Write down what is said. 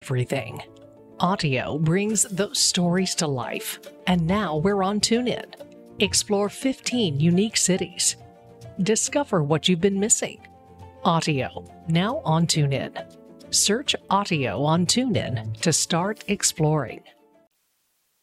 everything. Audio brings those stories to life, and now we're on TuneIn. Explore 15 unique cities. Discover what you've been missing. Audio, now on TuneIn. Search Audio on TuneIn to start exploring.